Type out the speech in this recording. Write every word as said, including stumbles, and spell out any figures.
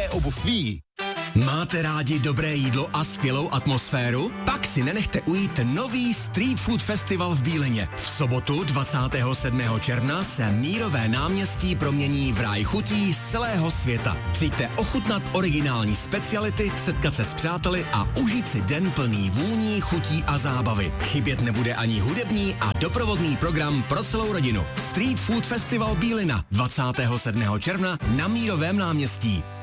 obuv ví. Máte rádi dobré jídlo a skvělou atmosféru? Pak si nenechte ujít nový Street Food Festival v Bílině. V sobotu dvacátého sedmého června se Mírové náměstí promění v ráj chutí z celého světa. Přijďte ochutnat originální speciality, setkat se s přáteli a užít si den plný vůní, chutí a zábavy. Chybět nebude ani hudební a doprovodný program pro celou rodinu. Street Food Festival Bílina dvacátého sedmého června na Mírovém náměstí.